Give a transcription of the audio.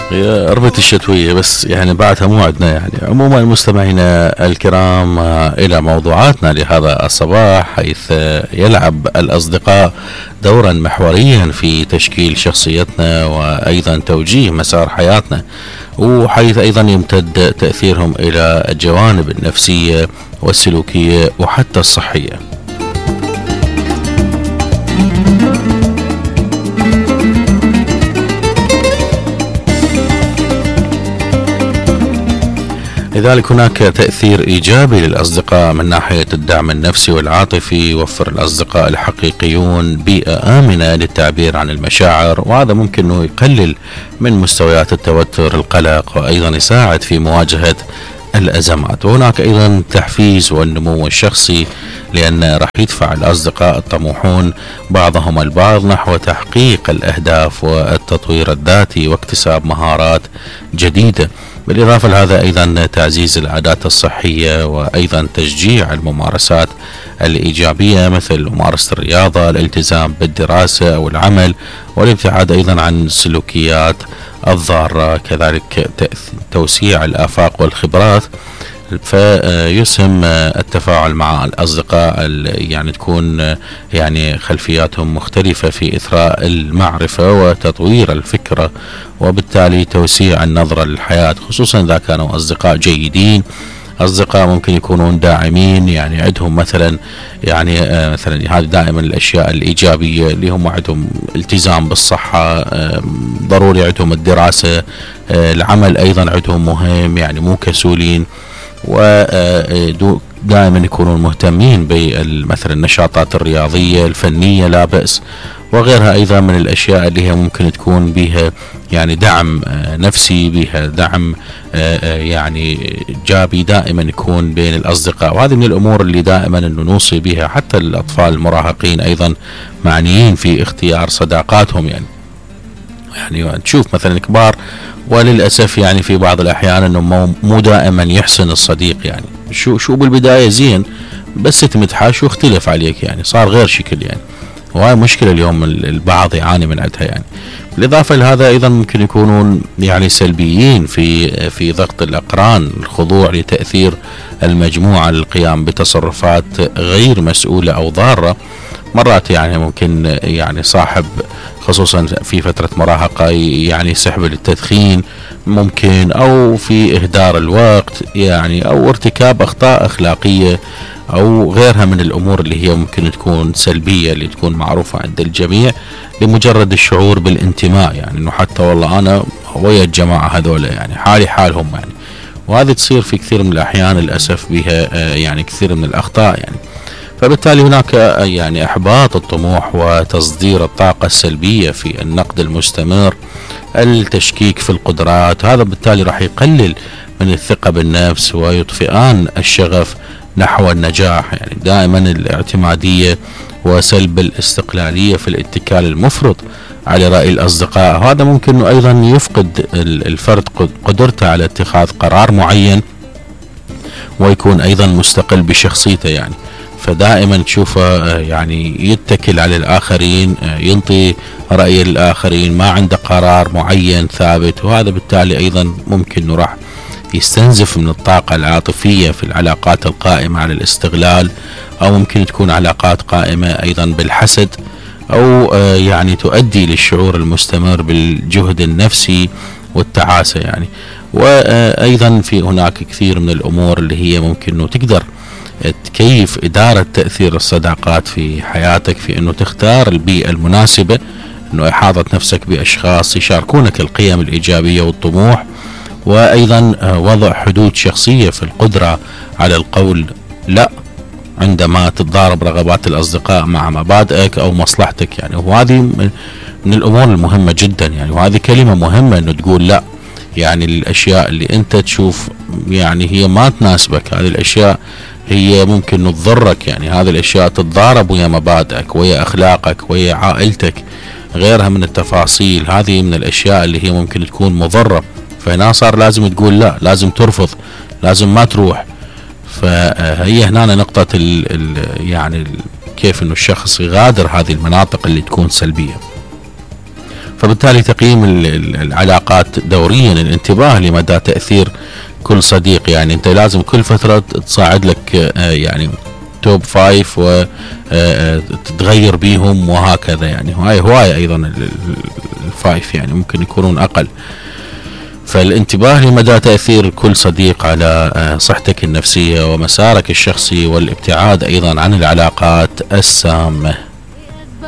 هي ربة الشتوية بس يعني بعدها مو عندنا. يعني عموما مستمعينا الكرام، إلى موضوعاتنا لهذا الصباح، حيث يلعب الأصدقاء دورا محوريا في تشكيل شخصيتنا وأيضا توجيه مسار حياتنا، وحيث أيضا يمتد تأثيرهم إلى الجوانب النفسية والسلوكية وحتى الصحية. لذلك هناك تأثير إيجابي للأصدقاء من ناحية الدعم النفسي والعاطفي. يوفر الأصدقاء الحقيقيون بيئة آمنة للتعبير عن المشاعر، وهذا ممكن أنه يقلل من مستويات التوتر القلق، وأيضا يساعد في مواجهة الأزمات. وهناك أيضا تحفيز والنمو الشخصي، لأن راح يدفع الأصدقاء الطموحون بعضهم البعض نحو تحقيق الأهداف والتطوير الذاتي واكتساب مهارات جديدة. بالإضافة لهذا أيضا تعزيز العادات الصحية، وأيضا تشجيع الممارسات الإيجابية مثل ممارسة الرياضة، الالتزام بالدراسة أو العمل، والابتعاد أيضا عن السلوكيات الضارة. كذلك توسيع الآفاق والخبرات، فيسهم التفاعل مع الأصدقاء يعني تكون يعني خلفياتهم مختلفة في إثراء المعرفة وتطوير الفكرة، وبالتالي توسيع النظرة للحياة، خصوصا إذا كانوا أصدقاء جيدين. أصدقاء ممكن يكونون داعمين، يعني عندهم مثلا مثلا هذه دائما الأشياء الإيجابية اللي هم عندهم التزام بالصحة، ضروري عندهم الدراسة، العمل أيضا عندهم مهم، يعني مو كسولين، ودائما يكونون مهتمين بمثلا النشاطات الرياضية الفنية لا بأس، وغيرها أيضا من الأشياء اللي هي ممكن تكون بها يعني دعم نفسي، بها دعم يعني إيجابي دائما يكون بين الأصدقاء. وهذه من الأمور اللي دائما أنه نوصي بها حتى الأطفال المراهقين أيضا معنيين في اختيار صداقاتهم. يعني تشوف مثلا الكبار وللأسف يعني في بعض الأحيان أنه مو دائما يحسن الصديق، يعني شو بالبداية زين بس تمدحه واختلف عليك، يعني صار غير شكل يعني، وهاي مشكلة اليوم البعض يعاني من عندها. يعني بالإضافة لهذا أيضا ممكن يكونون يعني سلبيين في ضغط الأقران، الخضوع لتأثير المجموعة للقيام بتصرفات غير مسؤولة أو ضارة. مرات يعني ممكن يعني صاحب خصوصا في فترة مراهقة يعني سحب للتدخين ممكن، أو في إهدار الوقت يعني، أو ارتكاب أخطاء أخلاقية أو غيرها من الأمور اللي هي ممكن تكون سلبية، اللي تكون معروفة عند الجميع لمجرد الشعور بالانتماء، يعني إنه حتى والله أنا ويا الجماعة هذول يعني حالي حالهم يعني. وهذه تصير في كثير من الأحيان للأسف بها يعني كثير من الأخطاء يعني. فبالتالي هناك يعني إحباط الطموح وتصدير الطاقة السلبية في النقد المستمر، التشكيك في القدرات، هذا بالتالي راح يقلل من الثقة بالنفس ويطفئان الشغف نحو النجاح. يعني دائما الاعتمادية وسلب الاستقلالية في الاتكال المفرط على رأي الأصدقاء، هذا ممكن أيضا يفقد الفرد قدرته على اتخاذ قرار معين، ويكون أيضا مستقل بشخصيته يعني. فدائما تشوفه يعني يتكل على الآخرين، ينطي رأي الآخرين، ما عنده قرار معين ثابت، وهذا بالتالي أيضا ممكن انه راح يستنزف من الطاقة العاطفية في العلاقات القائمة على الاستغلال، أو ممكن تكون علاقات قائمة أيضا بالحسد، أو يعني تؤدي للشعور المستمر بالجهد النفسي والتعاسة يعني. وأيضا في هناك كثير من الأمور اللي هي ممكن أنه تقدر كيف إدارة تأثير الصداقات في حياتك، في أنه تختار البيئة المناسبة، أنه إحاطة نفسك بأشخاص يشاركونك القيم الإيجابية والطموح، وأيضا وضع حدود شخصية في القدرة على القول لا عندما تتضارب رغبات الأصدقاء مع مبادئك أو مصلحتك يعني. وهذه من الأمور المهمة جدا يعني، وهذه كلمة مهمة أنه تقول لا يعني الأشياء اللي أنت تشوف يعني هي ما تناسبك، هذه الأشياء هي ممكن تضرك يعني، هذه الأشياء تتضارب ويا مبادئك ويا أخلاقك ويا عائلتك، غيرها من التفاصيل، هذه من الأشياء اللي هي ممكن تكون مضرة. فهنا صار لازم تقول لا، لازم ترفض، لازم ما تروح. فهي هنا نقطة يعني كيف انه الشخص يغادر هذه المناطق اللي تكون سلبية. فبالتالي تقييم العلاقات دوريا، الانتباه لمدى تأثير كل صديق. يعني انت لازم كل فترة تصاعد لك يعني توب 5 وتتغير بيهم وهكذا. يعني هواية ايضا الفايف يعني ممكن يكونون اقل. فالانتباه لمدى تأثير كل صديق على صحتك النفسية ومسارك الشخصي، والابتعاد ايضا عن العلاقات السامة.